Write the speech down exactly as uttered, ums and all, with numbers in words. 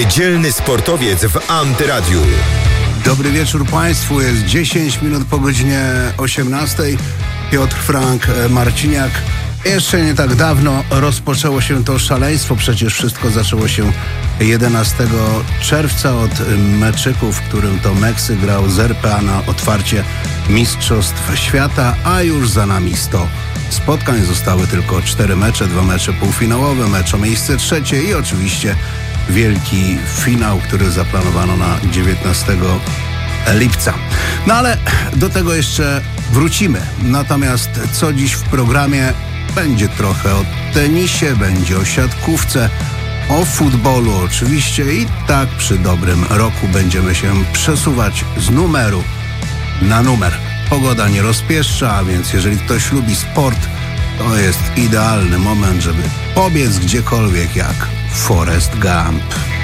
Niedzielny sportowiec w Antyradiu. Dobry wieczór Państwu, jest dziesięć minut po godzinie osiemnastej. Piotr Frank, Marciniak. Jeszcze nie tak dawno rozpoczęło się to szaleństwo. Przecież wszystko zaczęło się jedenastego czerwca od meczyku, w którym to Meksyk grał z R P A na otwarcie Mistrzostw Świata, a już za nami sto spotkań. Zostały tylko cztery mecze, dwa mecze półfinałowe, mecz o miejsce trzecie i oczywiście wielki finał, który zaplanowano na dziewiętnastego lipca. No ale do tego jeszcze wrócimy. Natomiast co dziś w programie? Będzie trochę o tenisie, będzie o siatkówce, o futbolu oczywiście i tak przy dobrym roku będziemy się przesuwać z numeru na numer. Pogoda nie rozpieszcza, a więc jeżeli ktoś lubi sport, to jest idealny moment, żeby pobiec gdziekolwiek jak Forrest Gump.